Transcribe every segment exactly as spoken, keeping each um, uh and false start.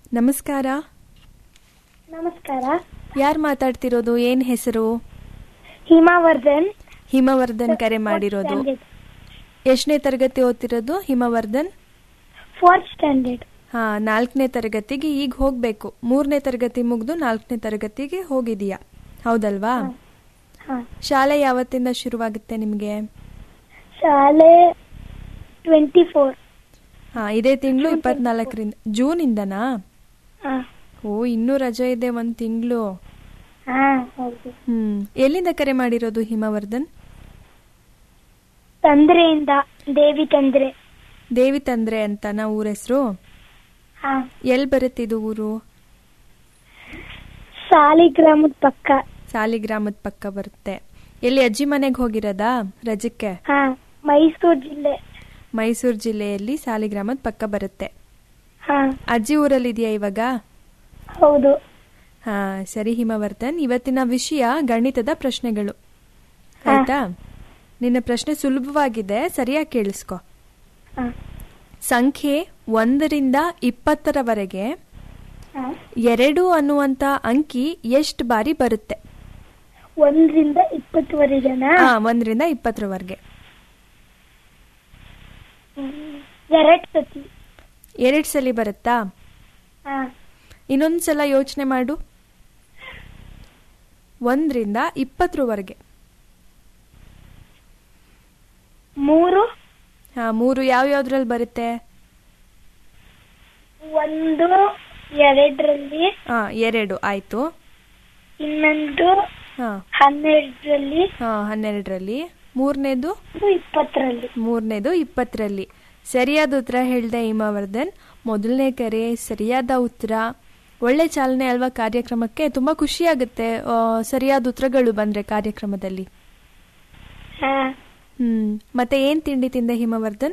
ನಮಸ್ಕಾರ. ನಮಸ್ಕಾರ. ಯಾರು ಮಾತಾಡ್ತಿರೋದು? ಏನ್ ಹೆಸರು? ಹಿಮವರ್ಧನ್. ಹಿಮವರ್ಧನ್ ಕರೆ ಮಾಡಿರೋದು. ಎಷ್ಟನೇ ತರಗತಿ ಓದ್ತಿರೋದು ಹಿಮವರ್ಧನ್? Fourth standard. ಹಾ, ನಾಲ್ಕನೇ ತರಗತಿಗೆ ಈಗ ಹೋಗ್ಬೇಕು. ಮೂರನೇ ತರಗತಿ ಮುಗ್ದು ನಾಲ್ಕನೇ ತರಗತಿಗೆ ಹೋಗಿದೀಯಾ, ಹೌದಲ್ವಾ? ಶಾಲೆ ಯಾವತ್ತಿಂದ ಶುರುವಾಗುತ್ತೆ ನಿಮ್ಗೆ? ಶಾಲೆ ಟ್ವೆಂಟಿ ಫೋರ್. ಹಾ, ಇದೇ ತಿಂಗಳು ಇಪ್ಪತ್ನಾಲ್ಕರಿಂದ. ಜೂನ್ ಇಂದನಾ? ಓ, ಇನ್ನೂ ರಜೆ ಇದೆ ಒಂದ್ ತಿಂಗಳು. ಹ್ಮ್ ಎಲ್ಲಿಂದ ಕರೆ ಮಾಡಿರೋದು ಹಿಮವರ್ಧನ್? ತಂದ್ರೆಯಿಂದ. ದೇವಿ ತಂದ್ರೆ. ದೇವಿ ತಂದ್ರೆ ಅಂತನಾ ಊರ ಹೆಸರು? ಎಲ್ ಬರುತ್ತಿದು ಊರು? ಸಾಲಿಗ್ರಾಮದ ಪಕ್ಕ. ಸಾಲಿಗ್ರಾಮದ ಪಕ್ಕ ಬರುತ್ತೆ. ಎಲ್ಲಿ ಅಜ್ಜಿ ಮನೆಗೆ ಹೋಗಿರೋದಾ ರಜಕ್ಕೆ? ಮೈಸೂರು ಜಿಲ್ಲೆ. ಮೈಸೂರು ಜಿಲ್ಲೆಯಲ್ಲಿ ಸಾಲಿಗ್ರಾಮದ ಪಕ್ಕ ಬರುತ್ತೆ. ಅಜ್ಜಿ ಊರಲ್ಲಿ ಇದೆಯಾ ಇವಾಗ? ಹೌದು. ಹಾ, ಸರಿ ಹಿಮವರ್ಧನ್, ಇವತ್ತಿನ ವಿಷಯ ಗಣಿತದ ಪ್ರಶ್ನೆಗಳು. ಆಯ್ತಾ? ನಿನ್ನ ಪ್ರಶ್ನೆ ಸುಲಭವಾಗಿದೆ, ಸರಿಯಾಗಿ ಕೇಳಿಸ್ಕೊ. ಸಂಖ್ಯೆ ಒಂದರಿಂದ ಇಪ್ಪತ್ತರವರೆಗೆ ಎರಡು ಅನ್ನುವಂತ ಅಂಕಿ ಎಷ್ಟು ಬಾರಿ ಬರುತ್ತೆ? ಒಂದರಿಂದ ಇಪ್ಪತ್ತವರೆಗೆ. ಒಂದರಿಂದ ಇಪ್ಪತ್ತರವರೆಗೆ ಎರಡ್ ಸತಿ. ಎರಡ್ ಸಲ ಬರುತ್ತಾ? ಇನ್ನೊಂದ್ಸಲ ಯೋಚನೆ ಮಾಡು. ಒಂದರಿಂದ ಇಪ್ಪತ್ತರವರೆಗೆ ಮೂರು. ಹಾ, ಮೂರು ಯಾವ ಯಾವ್ದ್ರಲ್ಲಿ ಬರುತ್ತೆ? ಒಂದು ಎರಡರಲ್ಲಿ. ಹಾ, ಎರಡು ಆಯ್ತು. ಇನ್ನೊಂದು ಹಾ ಹನ್ನೆರಡರಲ್ಲಿ. ಹಾ, ಹನ್ನೆರಡರಲ್ಲಿ. ಮೂರನೇದು ಇಪ್ಪತ್ತರಲ್ಲಿ. ಮೂರನೇದು ಇಪ್ಪತ್ತರಲ್ಲಿ. ಸರಿಯಾದ ಉತ್ತರ ಹೇಳ್ದೆ ಹಿಮವರ್ಧನ್. ಮೊದಲನೇ ಕರೆ, ಸರಿಯಾದ ಉತ್ತರ. ಒಳ್ಳೆ ಚಾಲನೆ ಅಲ್ವಾ ಕಾರ್ಯಕ್ರಮಕ್ಕೆ? ತುಂಬಾ ಖುಷಿ ಆಗುತ್ತೆ ಸರಿಯಾದ ಉತ್ತರಗಳು ಬಂದ್ರೆ ಕಾರ್ಯಕ್ರಮದಲ್ಲಿ. ಹ್ಮ್ ಮತ್ತೆ ಏನ್ ತಿಂಡಿ ತಿಂದೆ ಹಿಮವರ್ಧನ್?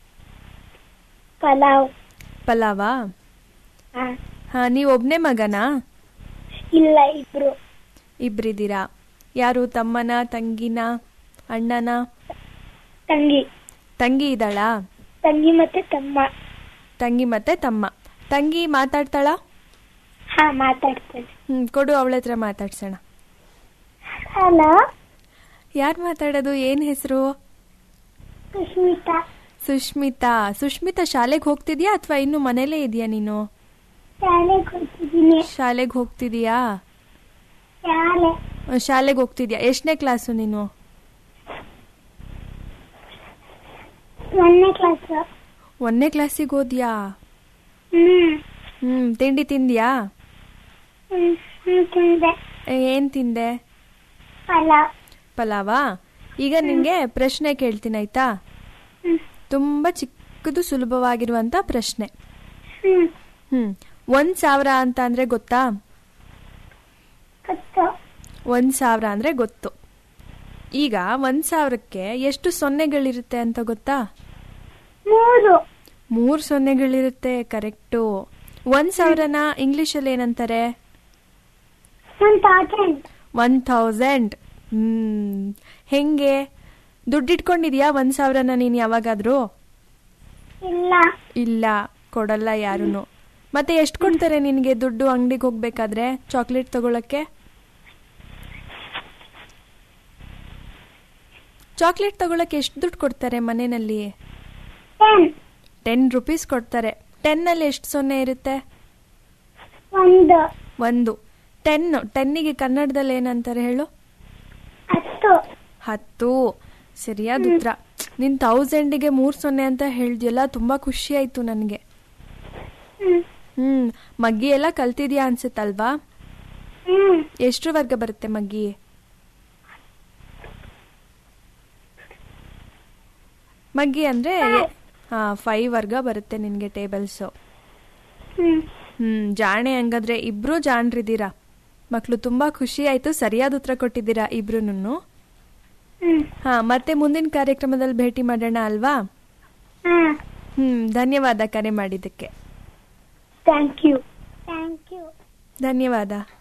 ಪಲಾವ್. ಪಲಾವಾ? ಹಾ, ನೀವ್ ಒಬ್ನೇ ಮಗನಾ? ಇಲ್ಲ, ಇಬ್ರು. ಇಬ್ರಿದ್ದೀರಾ? ಯಾರು, ತಮ್ಮನ, ತಂಗಿನ, ಅಣ್ಣನ? ತಂಗಿ. ತಂಗಿ ಇದ್ದಾಳಾ? ತಂಗಿ ಮತ್ತೆ ತಮ್ಮ. ತಂಗಿ ಮತ್ತೆ ತಮ್ಮ. ತಂಗಿ ಮಾತಾಡ್ತಾಳ? ಹಾ, ಮಾತಾಡ್ತಾಳೆ. ಹ್ಮ್ ಕೊಡು, ಅವಳ ಹತ್ರ ಮಾತಾಡ್ಸೋಣ. ಹಲೋ. ಯಾರು ಮಾತಾಡೋದು? ಏನ್ ಹೆಸರು? ಸುಷ್ಮಿತಾ. ಸುಷ್ಮಿತಾ. ಸುಷ್ಮಿತಾ, ಶಾಲೆಗೆ ಹೋಗ್ತಿದ್ಯಾ ಅಥವಾ ಇನ್ನು ಮನೇಲೇ ಇದೆಯಾ ನೀನು? ಶಾಲೆಗೆ ಹೋಗ್ತಿದ್ದೀನಿ. ಶಾಲೆಗೆ ಹೋಗ್ತಿದೀಯಾ? ಶಾಲೆ. ಶಾಲೆಗೆ ಹೋಗ್ತಿದ್ಯಾ? ಎಷ್ಟನೇ ಕ್ಲಾಸು ನೀನು? ಒಂದನೇ ಕ್ಲಾಸ್. ಒಂದನೇ ಕ್ಲಾಸಿಗೆ ಓದ್ಯಾ? ಹ್ಮ್ ಹ್ಮ್ ತಿಂಡಿ ತಿಂದ್ಯಾ? ತಿಂದೆ. ಏನ್ ತಿಂದೆ? ಪಲಾವ್. ಪಲಾವಾ? ಈಗ ನಿಂಗೆ ಪ್ರಶ್ನೆ ಕೇಳ್ತೀನಿ, ಆಯ್ತಾ? ತುಂಬಾ ಚಿಕ್ಕದು ಸುಲಭವಾಗಿರುವಂತ ಪ್ರಶ್ನೆ. ಹ್ಮ್ ಒಂದ್ ಸಾವಿರ ಅಂತ ಅಂದ್ರೆ ಗೊತ್ತಾ? ಒಂದ್ ಸಾವಿರ ಅಂದ್ರೆ ಗೊತ್ತು. ಈಗ ಒಂದ್ ಸಾವಿರಕ್ಕೆ ಎಷ್ಟು ಸೊನ್ನೆಗಳಿರುತ್ತೆ ಅಂತ ಗೊತ್ತಾ? ಮೂರು. ಮೂರ್ ಸೊನ್ನೆಗಳಿರುತ್ತೆ. ಕರೆಕ್ಟು. ಒಂದ್ ಸಾವಿರನ ಇಂಗ್ಲಿಷ್ ಅಲ್ಲಿ ಏನಂತಾರೆ? One thousand. ಹ್ಮ್ ಹೆಂಗೆ? ದುಡ್ಡಿಟ್ಕೊಂಡಿದ್ಯಾ ಒಂದ್ ಸಾವಿರನ ನೀನ್ ಯಾವಾಗಾದ್ರೂ? ಇಲ್ಲ. ಇಲ್ಲ, ಕೊಡಲ್ಲ ಯಾರುನು. ಮತ್ತೆ ಎಷ್ಟು ಕೊಡ್ತಾರೆ ನಿನ್ಗೆ ದುಡ್ಡು ಅಂಗಡಿಗೆ ಹೋಗ್ಬೇಕಾದ್ರೆ ಚಾಕ್ಲೇಟ್ ತಗೊಳಕ್ಕೆ? ಚಾಕ್ಲೇಟ್ ತಗೊಳಕ್ಕೆ ಎಷ್ಟು ದುಡ್ಡು ಕೊಡ್ತಾರೆ ಮನೆಯಲ್ಲಿ? ಟೆನ್ ರುಪೀಸ್ ಕೊಡ್ತಾರೆ. ಟೆನ್ ಅಲ್ಲಿ ಎಷ್ಟು ಸೊನ್ನೆ ಇರುತ್ತೆ? ಒಂದು. ಒಂದು. ಟೆನ್ ಟೆನ್ನಿಗೆ ಕನ್ನಡದಲ್ಲಿ ಏನಂತಾರೆ ಹೇಳು? ಹತ್ತು. ಹತ್ತು. ಸರಿಯಾದ ಉತ್ತರ. ನಿನ್ ಥೌಸಂಡಿಗೆ ಮೂರ್ ಸೊನ್ನೆ ಅಂತ ಹೇಳ್ದಿಯಲ್ಲ, ತುಂಬಾ ಖುಷಿ ಆಯ್ತು ನನ್ಗೆ. ಹ್ಮ್ ಮಗ್ಗಿ ಎಲ್ಲ ಕಲ್ತಿದ್ಯಾ ಅನ್ಸುತ್ತಲ್ವಾ? ಎಷ್ಟ್ರ ವರ್ಗ ಬರುತ್ತೆ ಮಗ್ಗಿ? ಮಗ್ಗಿ ಅಂದ್ರೆ ಹಾ ಫೈವ್ ವರ್ಗ ಬರುತ್ತೆ ನಿನ್ಗೆ ಟೇಬಲ್ಸು. ಹ್ಮ್ ಜಾಣೆ ಹಂಗಾದ್ರೆ. ಇಬ್ರು ಜಾಣ್ರಿದ್ದೀರಾ ಮಕ್ಳು. ತುಂಬಾ ಖುಷಿ ಆಯ್ತು, ಸರಿಯಾದ ಉತ್ತರ ಕೊಟ್ಟಿದ್ದೀರಾ ಇಬ್ರುನು. ಹಾ, ಮತ್ತೆ ಮುಂದಿನ ಕಾರ್ಯಕ್ರಮದಲ್ಲಿ ಭೇಟಿ ಮಾಡೋಣ ಅಲ್ವಾ? ಹ್ಮ್ ಧನ್ಯವಾದ ಕರೆ ಮಾಡಿದ್ದಕ್ಕೆ. Thank you. Thank you. ಧನ್ಯವಾದ.